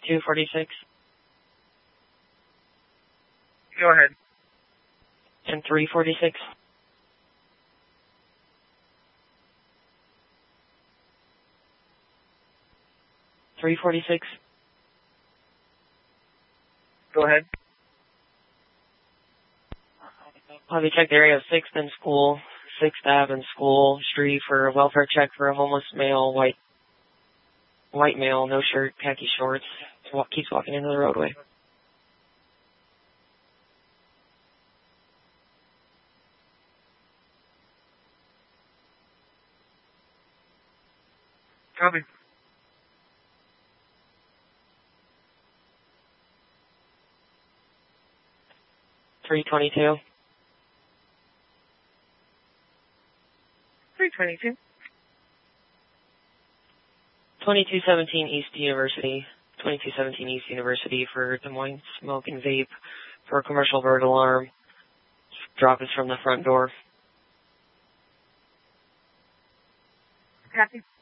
246. Go ahead. And 346. Go ahead. Have you checked the area of 6th and School, 6th Ave and School Street for a welfare check for a homeless male, white male, no shirt, khaki shorts, keeps walking into the roadway. Copy. Three 322. 2217 East University. 2217 East University for Des Moines Smoke and Vape for a commercial bird alarm. Drop is from the front door. Copy.